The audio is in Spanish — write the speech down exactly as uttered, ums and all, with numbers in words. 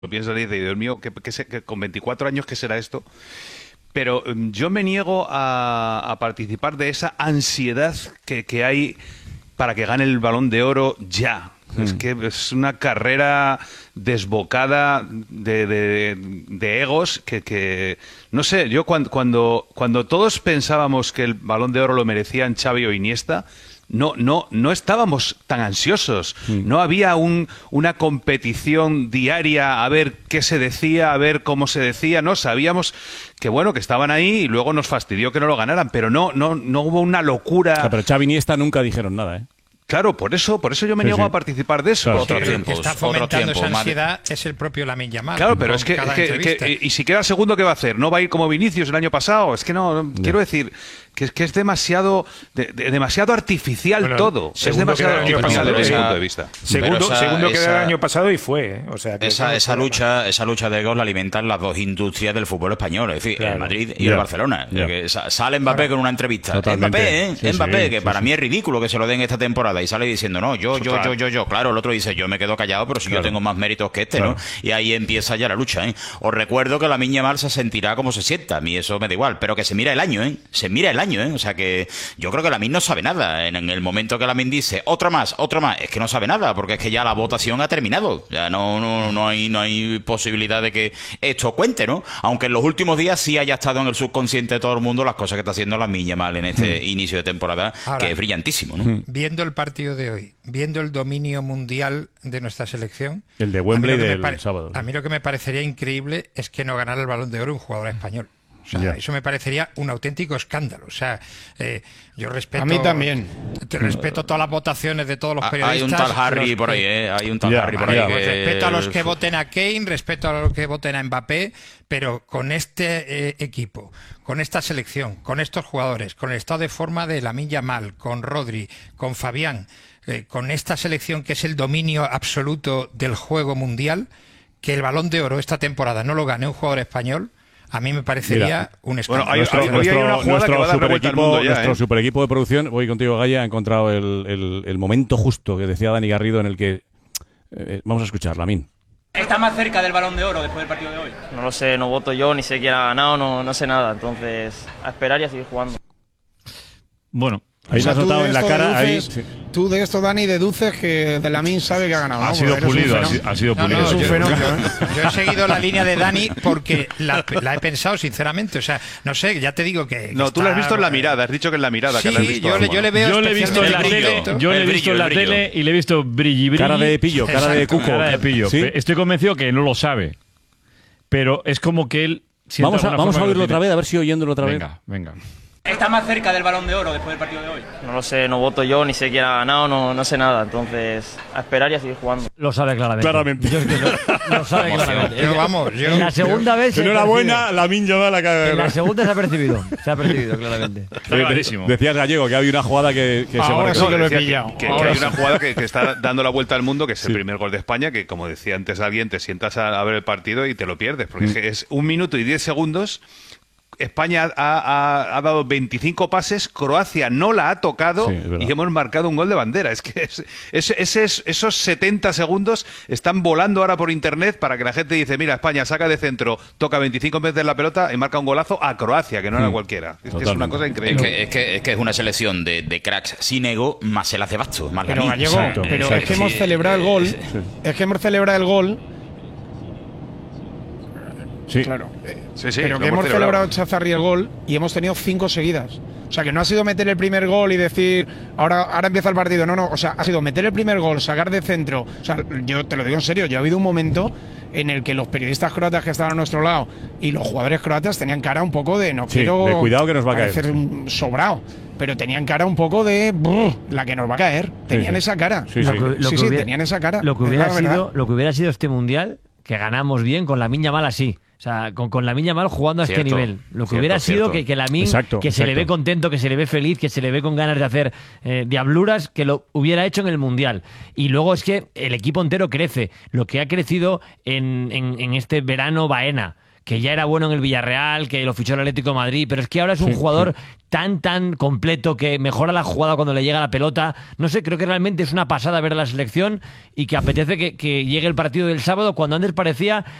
Piensa y dice, Dios mío, ¿qué, qué se- qué- con veinticuatro años, ¿qué será esto? Pero mm, yo me niego a, a participar de esa ansiedad que, que hay para que gane el Balón de Oro ya. Es que es una carrera desbocada de, de- de egos que, que- no sé, yo cuando, cuando, cuando todos pensábamos que el Balón de Oro lo merecían Xavi o Iniesta, no, no, no estábamos tan ansiosos. No había un, una competición diaria a ver qué se decía, a ver cómo se decía. No, sabíamos que bueno, que estaban ahí y luego nos fastidió que no lo ganaran, pero no, no, no hubo una locura. Ah, pero Xavi y Iniesta nunca dijeron nada, ¿eh? Claro, por eso, por eso yo me Sí, niego sí. a participar de eso. Claro. Porque- Otros El tiempos, que está otro fomentando tiempo, esa madre. ansiedad es el propio Lamine Yamal. Claro, pero con es que, cada es que- entrevista. que- y si queda segundo, ¿qué va a hacer? ¿No va a ir como Vinicius el año pasado? Es que no, no- quiero decir que es que es demasiado, de- de- demasiado artificial Bueno, todo. Es segundo demasiado queda el año artificial pasado, desde mi esa- punto de vista. Segundo, Pero esa- segundo que esa- era el año pasado y fue. ¿eh? O sea, que Esa, eso esa no- lucha, esa lucha de egos la alimentan las dos industrias del fútbol español, es decir, Claro. el Madrid y Ya. el Barcelona. Ya. Que sa- sale Mbappé con una entrevista. Totalmente. Mbappé, ¿eh? Sí, Mbappé, sí, que sí, para sí. mí es ridículo que se lo den esta temporada y sale diciendo, no, yo, yo, Total. yo, yo, yo. Claro, el otro dice, yo me quedo callado, pero si Claro. yo tengo más méritos que este, Claro. ¿no? Y ahí empieza ya la lucha, ¿eh? Os recuerdo que la Miña Mal se sentirá como se sienta. A mí eso me da igual, pero que se mira el año, ¿eh? Se mira el año, ¿eh? O sea que yo creo que Lamine no sabe nada. En, en el momento que Lamine dice, otro más, otro más, es que no sabe nada, porque es que ya la votación ha terminado. Ya no, no, no hay, no hay posibilidad de que esto cuente, ¿no? Aunque en los últimos días sí haya estado en el subconsciente de todo el mundo las cosas que está haciendo la Miña Mal en este inicio de temporada, Ahora, que es brillantísimo, ¿no? Viendo el partido de hoy, viendo el dominio mundial de nuestra selección, El de Wembley a mí lo que me del pare- sábado. A mí lo que me parecería increíble es que no ganara el Balón de Oro un jugador español. O sea, Ya. eso me parecería un auténtico escándalo. O sea, eh, yo respeto. A mí también. Te respeto todas las votaciones de todos los Ah, periodistas. Hay un tal Harry los por ahí, que- ¿eh? Hay un tal Ya, Harry por ya. ahí. Pues que- respeto a los que voten a Kane, respeto a los que voten a Mbappé, pero con este eh, equipo, con esta selección, con estos jugadores, con el estado de forma de Lamine Yamal, con Rodri, con Fabián, eh, con esta selección que es el dominio absoluto del juego mundial, que el Balón de Oro esta temporada no lo gane un jugador español, a mí me parecería Mira, un escándalo. Bueno, hay- Nuestro, hoy hay una nuestro, jugada nuestro que va a dar la vuelta al superequipo, mundo ya, nuestro ¿eh? superequipo de producción, voy contigo, Gaya, ha encontrado el, el- el momento justo que decía Dani Garrido en el que... eh, vamos a escuchar, Lamine. ¿Está más cerca del Balón de Oro después del partido de hoy? No lo sé, no voto yo, ni sé quién ha ganado, no, no sé nada. Entonces, a esperar y a seguir jugando. Bueno, Ahí o sea, te has tú notado de en la esto cara, ahí... deduces- sí. Tú de esto, Dani, deduces que de Lamine sabe que ha ganado. Ha ¿no? sido Porque eres un pulido, ha fenómeno. sido, ha sido No, pulido. no, Es un yo, fenómeno, ¿eh? yo he seguido la línea de Dani porque la, la he pensado sinceramente. O sea, no sé, ya te digo que. que No, tú lo has está- visto en la mirada, has dicho que en la mirada. Sí, que la has visto, yo, le, vamos. yo le veo. Yo le he visto en la especialmente tele, contento. yo le he El visto brillo, en la el brillo. tele y le he visto brilli brilli. Cara de pillo, cara de Exacto, cuco. Cara de pillo. ¿Sí? Estoy convencido que no lo sabe. Pero es como que él siente Vamos a, alguna vamos a forma que oírlo lo otra tiene. vez, a ver si oyéndolo otra vez. Venga, venga. ¿Está más cerca del Balón de Oro después del partido de hoy? No lo sé, no voto yo, ni sé quién ha ganado, no, no sé nada. Entonces, a esperar y a seguir jugando. Lo sabe claramente. Claramente. Yo es que lo, lo sabe claramente. Yo, vamos, yo. En la segunda vez. se Enhorabuena, Lamine Yamal percibe. En la acaba segunda se ha percibido. Se ha percibido claramente. Está clarísimo. Decías, Gallego, que había una jugada que, que se Ahora marcó. sí que lo he Decía pillado. Que, que Ahora hay sí. una jugada que, que está dando la vuelta al mundo, que es Sí. el primer gol de España, que como decía antes alguien, te sientas a, a ver el partido y te lo pierdes, porque es, que es un minuto y diez segundos. España ha, ha- ha dado veinticinco pases, Croacia no la ha tocado Sí, es verdad. y hemos marcado un gol de bandera. Es que es- es- ese es- esos setenta segundos están volando ahora por internet para que la gente dice, mira, España saca de centro, toca veinticinco veces la pelota y marca un golazo a Croacia, que no era Mm. cualquiera. Es, que es Totalmente. una cosa Es increíble. que, es, que, es que es una selección de, de cracks sin ego, más se la hace basto, más Pero Lamine. Gallego, Exacto, pero exacto. es que hemos celebrado el gol. Es que hemos celebrado el gol. Sí. Claro. Sí, sí, pero lo que hemos celebrado. celebrado Chazarri el gol y hemos tenido cinco seguidas. O sea, que no ha sido meter el primer gol y decir, ahora, ahora empieza el partido. No, no. O sea, ha sido meter el primer gol, sacar de centro. O sea, yo te lo digo en serio, ya ha habido un momento en el que los periodistas croatas que estaban a nuestro lado y los jugadores croatas tenían cara un poco de no Sí, quiero de cuidado que nos va a caer. parecer un sobrado, pero tenían cara un poco de "Brr, la que nos va a caer". Tenían sí. esa cara. Sí, sí. Lo que- lo sí, que sí, hubiera- tenían esa cara. Lo que Es hubiera la verdad. sido, lo que hubiera sido este mundial, que ganamos bien con la Miña Mal así. O sea, con, con la Miña Mal jugando a este Cierto, nivel. Lo que cierto, hubiera sido cierto. que, que la Min, Exacto, que se le ve exacto. contento, que se le ve feliz, que se le ve con ganas de hacer eh, diabluras, que lo hubiera hecho en el mundial. Y luego es que el equipo entero crece. Lo que ha crecido en, en, en este verano Baena, que ya era bueno en el Villarreal, que lo fichó el Atlético de Madrid, pero es que ahora es un Sí, jugador sí. tan, tan completo que mejora la jugada cuando le llega la pelota. No sé, creo que realmente es una pasada ver la selección y que apetece que, que llegue el partido del sábado cuando antes parecía